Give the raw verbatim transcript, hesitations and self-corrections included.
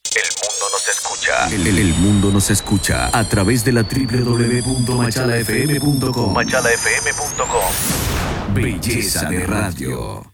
El mundo nos escucha. El, el- el mundo nos escucha a través de la doble u doble u doble u punto machala f m punto com. machala f m punto com. Belleza de radio.